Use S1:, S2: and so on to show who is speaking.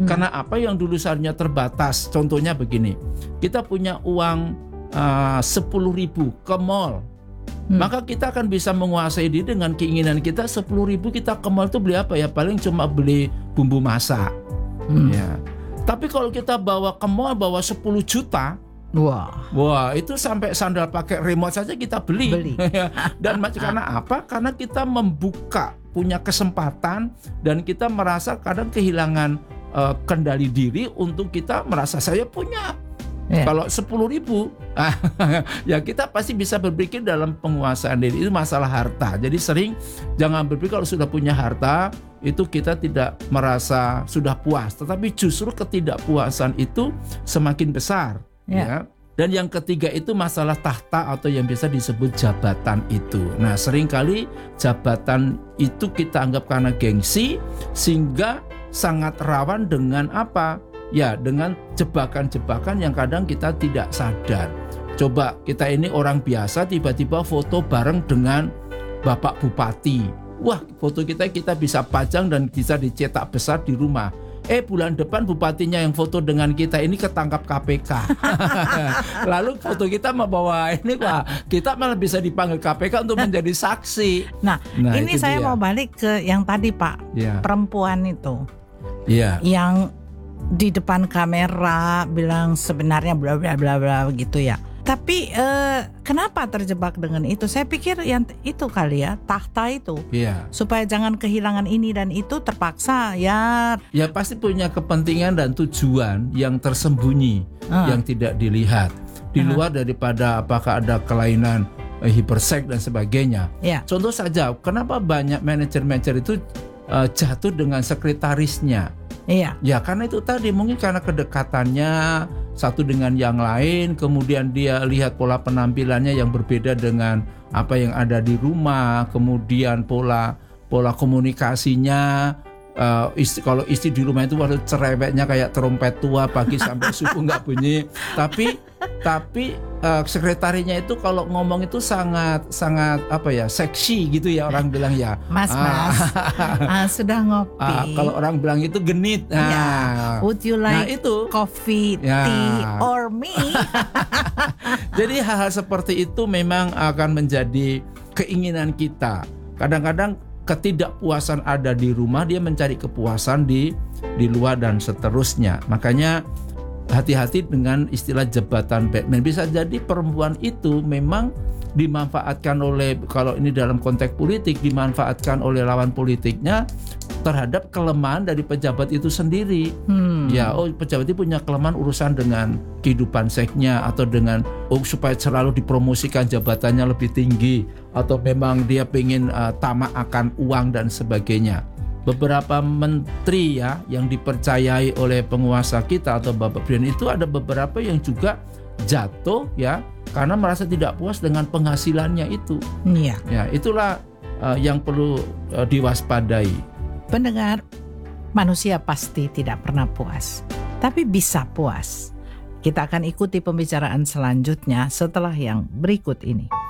S1: Karena apa yang dulu seharusnya terbatas. Contohnya begini, kita punya uang 10.000 ke mall, maka kita akan bisa menguasai diri dengan keinginan kita. 10.000 kita ke mall itu beli apa ya? Paling cuma beli bumbu masak. Ya. Tapi kalau kita bawa ke mall bawa 10 juta, wah itu sampai sandal pakai remote saja kita beli. Dan karena apa? Karena kita membuka, punya kesempatan, dan kita merasa kadang kehilangan kendali diri untuk kita merasa saya punya. Kalau 10.000 ya kita pasti bisa berpikir dalam penguasaan diri. Itu masalah harta. Jadi sering jangan berpikir kalau sudah punya harta itu kita tidak merasa sudah puas, tetapi justru ketidakpuasan itu semakin besar. Ya. Dan yang ketiga itu masalah tahta atau yang biasa disebut jabatan itu. Nah, seringkali jabatan itu kita anggap karena gengsi sehingga sangat rawan dengan apa? Ya, dengan jebakan-jebakan yang kadang kita tidak sadar. Coba kita ini orang biasa tiba-tiba foto bareng dengan Bapak Bupati. Wah, foto kita bisa pajang dan bisa dicetak besar di rumah. Bulan depan bupatinya yang foto dengan kita ini ketangkap KPK. Lalu foto kita membawa ini, Pak, kita malah bisa dipanggil KPK untuk menjadi saksi.
S2: Nah ini saya mau balik ke yang tadi, Pak. Perempuan itu yang di depan kamera bilang sebenarnya bla bla bla bla gitu ya. Tapi kenapa terjebak dengan itu? Saya pikir yang itu kali ya, tahta itu. Supaya jangan kehilangan ini dan itu, terpaksa ya.
S1: Ya pasti punya kepentingan dan tujuan yang tersembunyi, yang tidak dilihat. Di luar daripada apakah ada kelainan hiperseks dan sebagainya. Contoh saja, kenapa banyak manajer-manajer itu jatuh dengan sekretarisnya? Ya karena itu tadi, mungkin karena kedekatannya satu dengan yang lain, kemudian dia lihat pola penampilannya yang berbeda dengan apa yang ada di rumah, kemudian pola komunikasinya. Kalau istri di rumah itu waktu cerewetnya kayak trompet tua pagi sampai subuh nggak bunyi. Tapi sekretarinya itu kalau ngomong itu sangat apa ya, seksi gitu ya, orang bilang ya.
S2: Mas sudah ngopi.
S1: Kalau orang bilang itu genit.
S2: Would you like
S1: itu
S2: coffee, tea, or me?
S1: Jadi hal-hal seperti itu memang akan menjadi keinginan kita. Kadang-kadang ketidakpuasan ada di rumah, dia mencari kepuasan di luar dan seterusnya. Makanya hati-hati dengan istilah jabatan Batman. Bisa jadi perempuan itu memang dimanfaatkan oleh, kalau ini dalam konteks politik, dimanfaatkan oleh lawan politiknya terhadap kelemahan dari pejabat itu sendiri. Pejabat itu punya kelemahan urusan dengan kehidupan seksnya, atau dengan supaya selalu dipromosikan jabatannya lebih tinggi, atau memang dia pengen tamak akan uang dan sebagainya. Beberapa menteri ya yang dipercayai oleh penguasa kita atau Bapak Presiden itu ada beberapa yang juga jatuh ya karena merasa tidak puas dengan penghasilannya itu. Ya, itulah yang perlu diwaspadai.
S2: Pendengar, manusia pasti tidak pernah puas, tapi bisa puas. Kita akan ikuti pembicaraan selanjutnya setelah yang berikut ini.